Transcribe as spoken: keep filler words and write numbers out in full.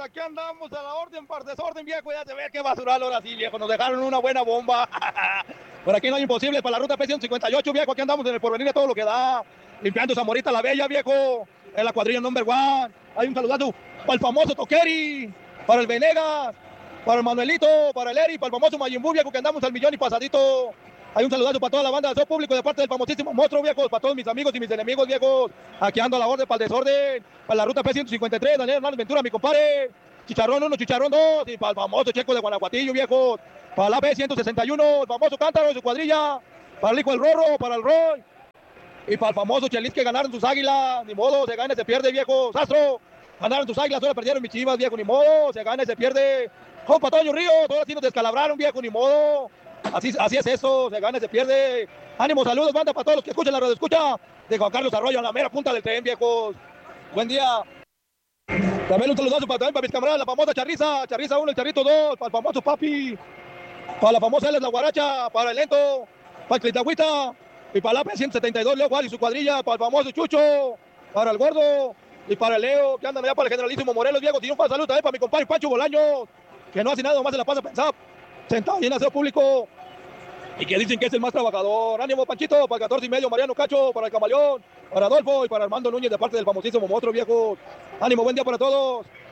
aquí andamos a la orden para desorden, viejo, ya se ve que basural ahora sí, viejo, nos dejaron una buena bomba. Por aquí no hay imposible para la ruta P ciento cincuenta y ocho, viejo, aquí andamos en el porvenir de todo lo que da, limpiando Zamorita la Bella, viejo, en la cuadrilla number one. Hay un saludazo para el famoso Toqueri, para el Venegas, para el Manuelito, para el Eri, para el famoso Mayimbu, viejo, que andamos al millón y pasadito. Hay un saludazo para toda la banda de show público de parte del famosísimo monstruo, viejos, para todos mis amigos y mis enemigos, viejos. Aquí ando a la orden para el desorden, para la ruta P ciento cincuenta y tres, Daniel Hernández Ventura, mi compadre. Chicharrón uno, Chicharrón dos, y para el famoso Checo de Guanajuatillo, viejos. Para la P ciento sesenta y uno, el famoso Cántaro y su cuadrilla. Para el hijo del Rorro, para el Roy. Y para el famoso Chelis que ganaron sus águilas. Ni modo, se gana y se pierde, viejos. Astro, ganaron sus águilas, ahora perdieron mis chivas, viejo, ni modo. Se gana y se pierde. Compa Toño Río, todos sí nos descalabraron, viejo, ni modo. Así, así es eso, se gana y se pierde. Ánimo, saludos, banda, para todos los que escuchan la radio escucha de Juan Carlos Arroyo, a la mera punta del tren, viejos. Buen día. También un saludazo para, también para mis camaradas, la famosa Charriza, Charriza uno, el Charrito dos, para el famoso Papi, para la famosa L, la Guaracha, para el Lento, para el Clitagüita, y para la P ciento setenta y dos, Leo Juárez y su cuadrilla, para el famoso Chucho, para el Gordo, y para el Leo, que andan allá para el Generalísimo Morelos, Diego, y un para salud también para mi compadre Pancho Bolaños, que no hace nada, más se la pasa a pensar, sentado y en aseo público, y que dicen que es el más trabajador. Ánimo, Panchito, para el catorce y medio, Mariano Cacho, para el Camaleón, para Adolfo y para Armando Núñez de parte del famosísimo monstruo, viejo. Ánimo, buen día para todos.